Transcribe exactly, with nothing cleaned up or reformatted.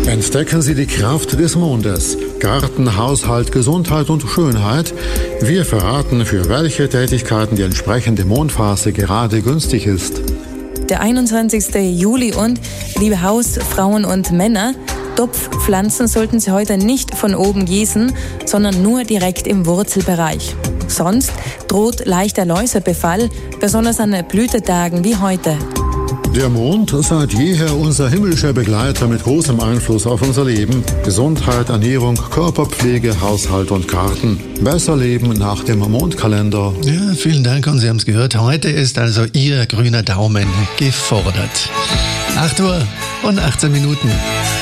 Entdecken Sie die Kraft des Mondes. Garten, Haushalt, Gesundheit und Schönheit. Wir verraten, für welche Tätigkeiten die entsprechende Mondphase gerade günstig ist. Der einundzwanzigste Juli und, liebe Hausfrauen und Männer, Topfpflanzen sollten Sie heute nicht von oben gießen, sondern nur direkt im Wurzelbereich. Sonst droht leichter Läusebefall, besonders an Blütetagen wie heute. Der Mond, seit jeher unser himmlischer Begleiter mit großem Einfluss auf unser Leben. Gesundheit, Ernährung, Körperpflege, Haushalt und Garten. Besser leben nach dem Mondkalender. Ja, vielen Dank und Sie haben es gehört. Heute ist also Ihr grüner Daumen gefordert. acht Uhr und achtzehn Minuten.